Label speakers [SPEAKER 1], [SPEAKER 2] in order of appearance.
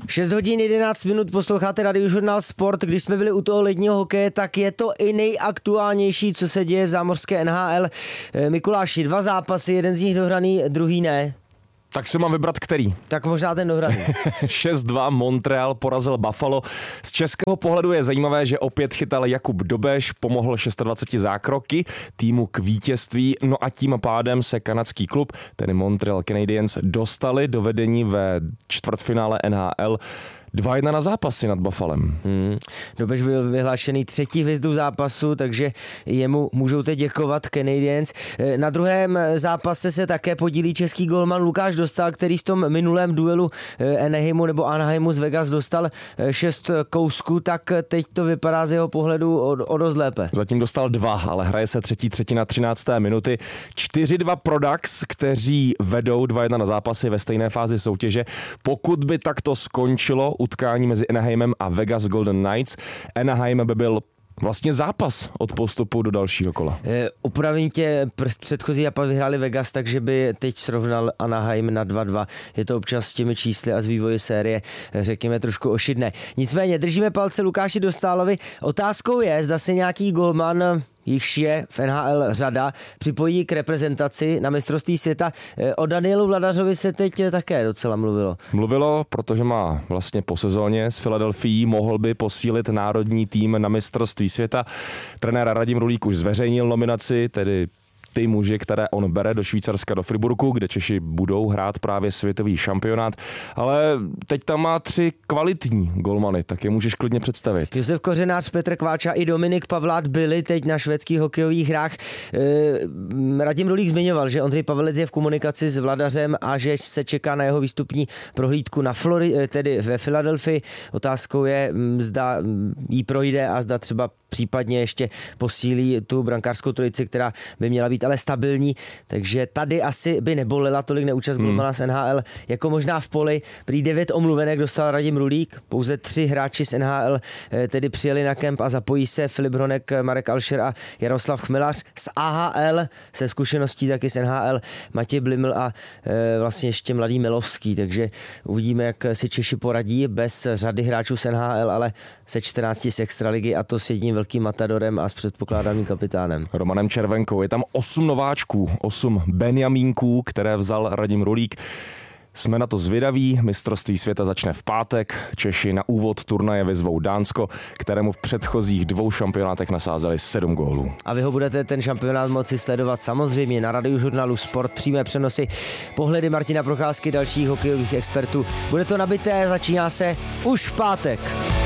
[SPEAKER 1] 6 hodin 11 minut posloucháte Radiožurnál Sport. Když jsme byli u toho ledního hokeje, tak je to i nejaktuálnější, co se děje v zámořské NHL. Mikuláši, 2 zápasy, jeden z nich dohraný, druhý ne.
[SPEAKER 2] Tak si mám vybrat který?
[SPEAKER 1] Tak možná ten dohraný.
[SPEAKER 2] 6-2 Montreal porazil Buffalo. Z českého pohledu je zajímavé, že opět chytal Jakub Dobeš, pomohl 26 zákroky týmu k vítězství, no a tím pádem se kanadský klub, tedy Montreal Canadiens, dostali do vedení ve čtvrtfinále NHL 2-1 na zápasy nad Buffalem.
[SPEAKER 1] Dobeš byl vyhlášený 3. hvězdou zápasu, takže jemu můžou teď děkovat Canadiens. Na druhém zápase se také podílí český golman Lukáš Dostál, který v tom minulém duelu Anaheimu z Vegas dostal 6 kousků, tak teď to vypadá z jeho pohledu o dost lépe.
[SPEAKER 2] Zatím dostal 2, ale hraje se třetí třetina 13. minuty. 4-2 pro Ducks, kteří vedou 2-1 na zápasy ve stejné fázi soutěže. Pokud by takto skončilo utkání mezi Anaheimem a Vegas Golden Knights, Anaheim by byl vlastně zápas od postupu do dalšího kola.
[SPEAKER 1] Upravím tě, předchozí zápas vyhráli Vegas, takže by teď srovnal Anaheim na 2-2. Je to občas s těmi čísly a z vývoje série, řekněme, trošku ošidné. Nicméně držíme palce Lukáši Dostálovi. Otázkou je, zda se nějaký golman, jichž je v NHL řada, připojí k reprezentaci na mistrovství světa. O Danielu Vladařovi se teď také docela mluvilo.
[SPEAKER 2] Mluvilo, protože má vlastně po sezóně s Philadelphií, mohl by posílit národní tým na mistrovství světa. Trenér Radim Rulík už zveřejnil nominaci, tedy ty muži, které on bere do Švýcarska, do Friburku, kde Češi budou hrát právě světový šampionát, ale teď tam má 3 kvalitní golmany, tak je můžeš klidně představit.
[SPEAKER 1] Josef Kořenář, Petr Kváča i Dominik Pavlát byli teď na švédských hokejových hrách. Radim Rulík zmiňoval, že Ondřej Pavelec je v komunikaci s Vladařem a že se čeká na jeho výstupní prohlídku na tedy ve Filadelfii. Otázkou je, zda jí projde a zda třeba případně ještě posílí tu brankářskou trojici, která by měla být ale stabilní, takže tady asi by nebolela tolik neúčast golmana z NHL, jako možná v poli. Prý 9 omluvenek dostal Radim Rulík, pouze 3 hráči z NHL tedy přijeli na kemp a zapojí se Filip Hronek, Marek Alšer a Jaroslav Chmelař. Z AHL, se zkušeností taky z NHL, Matěj Bliml a vlastně ještě mladý Milovský, takže uvidíme, jak si Češi poradí bez řady hráčů z NHL, ale se 14 z extraligy, a to s jedním velkým matadorem a s předpokládaným kapitánem
[SPEAKER 2] Romanem Červenkou. Je tam 8 nováčků, 8 Benjamínků, které vzal Radim Rulík. Jsme na to zvědaví, mistrovství světa začne v pátek. Češi na úvod turnaje vyzvou Dánsko, kterému v předchozích 2 šampionátech nasázeli 7 gólů.
[SPEAKER 1] A vy ho budete ten šampionát moci sledovat samozřejmě na Radiožurnálu Sport, přímé přenosy, pohledy Martina Procházky, dalších hokejových expertů. Bude to nabité, začíná se už v pátek.